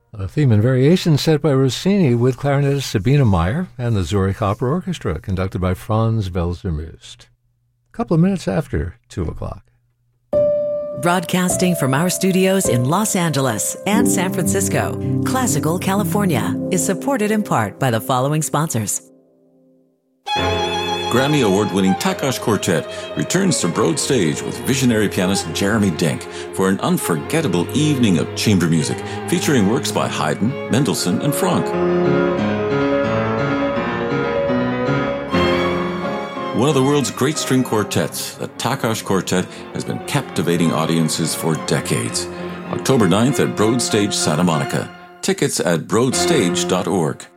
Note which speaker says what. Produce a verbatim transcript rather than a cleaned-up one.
Speaker 1: A theme and variation set by Rossini with clarinetist Sabine Meyer and the Zurich Opera Orchestra, conducted by Franz Welser-Möst. A couple of minutes after two o'clock.
Speaker 2: Broadcasting from our studios in Los Angeles and San Francisco, Classical California is supported in part by the following sponsors.
Speaker 3: Grammy Award-winning Takas Quartet returns to Broad Stage with visionary pianist Jeremy Denk for an unforgettable evening of chamber music featuring works by Haydn, Mendelssohn, and Franck. One of the world's great string quartets, the Takas Quartet, has been captivating audiences for decades. October ninth at Broad Stage, Santa Monica. Tickets at broad stage dot org.